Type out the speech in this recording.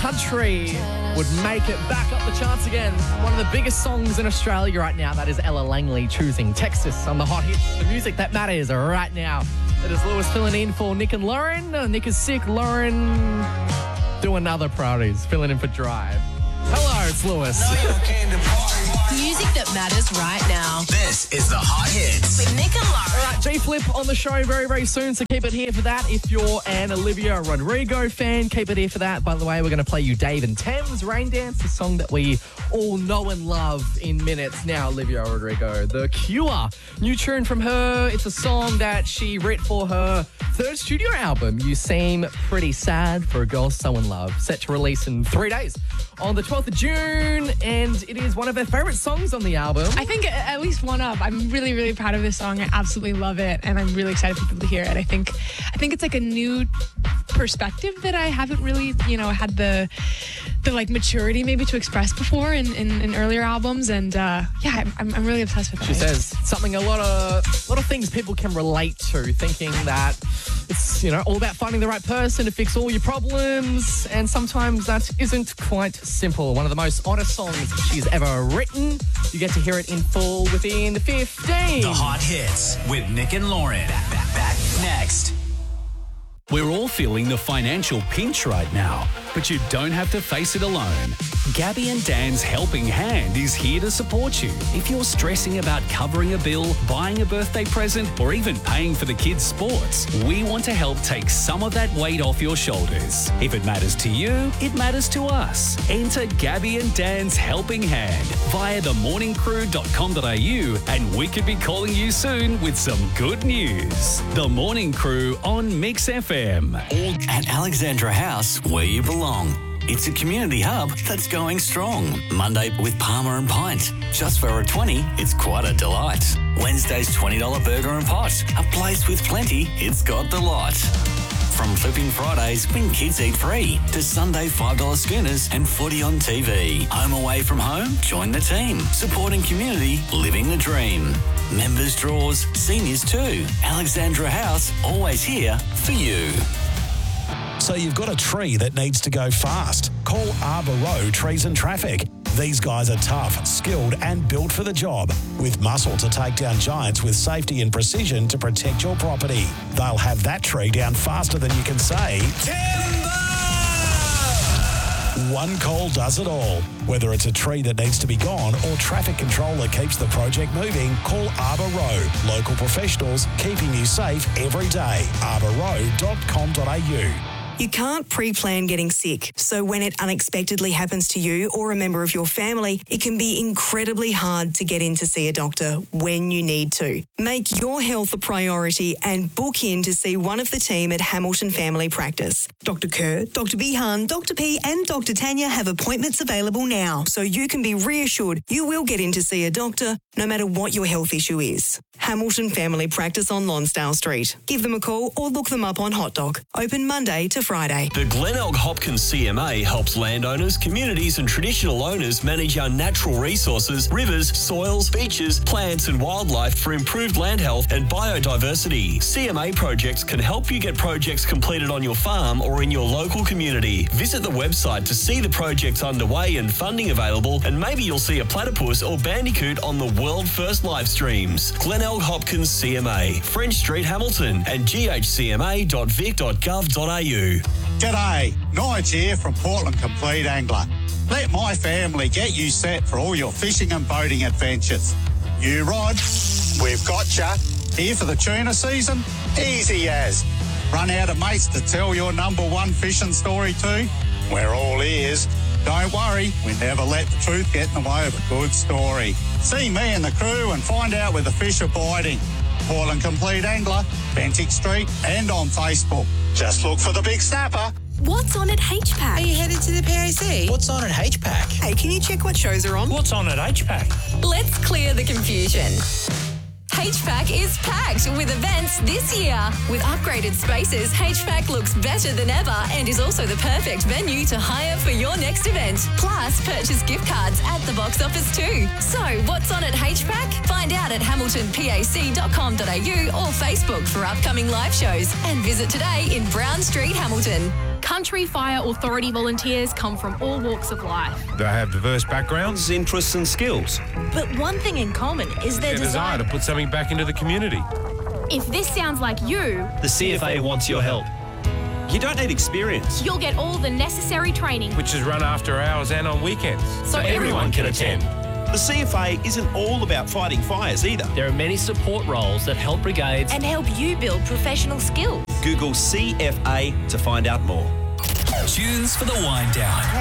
Country would make it back up the charts again. One of the biggest songs in Australia right now. That is Ella Langley choosing Texas on the hot hits. The music that matters right now. It is Lewis filling in for Nick and Lauren. Nick is sick. Lauren doing other priorities. Filling in for Drive. Hello, it's Lewis. Music that matters right now. This is The Hot Hits With Nick and Lauren. All right, G-Flip on the show very, very soon, so keep it here for that. If you're an Olivia Rodrigo fan, keep it here for that. By the way, we're going to play you Dave and Thames, Rain Dance, a song that we all know and love in minutes now. Olivia Rodrigo, The Cure. New tune from her. It's a song that she wrote for her third studio album, You Seem Pretty Sad for a Girl So in Love, set to release in 3 days on the 12th of June, and it is one of her favourite songs on the album. I think at least one of. I'm really, really proud of this song. I absolutely love it, and I'm really excited for people to hear it. I think it's like a new perspective that I haven't really, had the like maturity maybe to express before in earlier albums, and I'm really obsessed with it. She says something a lot of things people can relate to, thinking that it's all about finding the right person to fix all your problems, and sometimes that isn't quite simple. One of the most honest songs she's ever written. You get to hear it in full within 15. The Hot Hits with Nick and Lauren. Back next. We're all feeling the financial pinch right now, but you don't have to face it alone. Gabby and Dan's Helping Hand is here to support you. If you're stressing about covering a bill, buying a birthday present, or even paying for the kids' sports, we want to help take some of that weight off your shoulders. If it matters to you, it matters to us. Enter Gabby and Dan's Helping Hand via themorningcrew.com.au, and we could be calling you soon with some good news. The Morning Crew on Mix FM. At Alexandra House, where you belong. It's a community hub that's going strong. Monday with Palmer and Pint. Just for $1.20, it's quite a delight. Wednesday's $20 burger and pot. A place with plenty, it's got the lot. From Flipping Fridays when kids eat free to Sunday $5 schooners and footy on TV. Home away from home? Join the team. Supporting community, living the dream. Members draws, seniors too. Alexandra House, always here for you. So you've got a tree that needs to go fast. Call Arbor Row Trees and Traffic. These guys are tough, skilled and built for the job, with muscle to take down giants with safety and precision to protect your property. They'll have that tree down faster than you can say, timber! One call does it all. Whether it's a tree that needs to be gone or traffic control that keeps the project moving, call Arbor Row. Local professionals keeping you safe every day. arborow.com.au. You can't pre-plan getting sick, so when it unexpectedly happens to you or a member of your family, it can be incredibly hard to get in to see a doctor when you need to. Make your health a priority and book in to see one of the team at Hamilton Family Practice. Dr. Kerr, Dr. Bihan, Dr. P and Dr. Tanya have appointments available now, so you can be reassured you will get in to see a doctor no matter what your health issue is. Hamilton Family Practice on Lonsdale Street. Give them a call or look them up on Hot Dog. Open Monday to Friday. The Glenelg Hopkins CMA helps landowners, communities and traditional owners manage our natural resources, rivers, soils, beaches, plants and wildlife for improved land health and biodiversity. CMA projects can help you get projects completed on your farm or in your local community. Visit the website to see the projects underway and funding available, and maybe you'll see a platypus or bandicoot on the world first live streams. Glenelg Hopkins CMA, French Street, Hamilton, and ghcma.vic.gov.au. G'day, Nige here from Portland Complete Angler. Let my family get you set for all your fishing and boating adventures. You Rod, we've got ya. Here for the tuna season? Easy as. Run out of mates to tell your number one fishing story to? We're all ears. Don't worry, we never let the truth get in the way of a good story. See me and the crew and find out where the fish are biting. Portland Complete Angler, Bentinck Street and on Facebook. Just look for the big snapper. What's on at HPAC? Are you headed to the PAC? What's on at HPAC? Hey, can you check what shows are on? What's on at HPAC? Let's clear the confusion. HPAC is packed with events this year. With upgraded spaces, HPAC looks better than ever and is also the perfect venue to hire for your next event. Plus, purchase gift cards at the box office too. So, what's on at HPAC? Find out at hamiltonpac.com.au or Facebook for upcoming live shows. And visit today in Brown Street, Hamilton. Country Fire Authority volunteers come from all walks of life. They have diverse backgrounds, interests and skills. But one thing in common is their desire to put something back into the community. If this sounds like you, the CFA wants your help. You don't need experience. You'll get all the necessary training, which is run after hours and on weekends. So everyone can attend. The CFA isn't all about fighting fires either. There are many support roles that help brigades and help you build professional skills. Google CFA to find out more. Tunes for the wind down.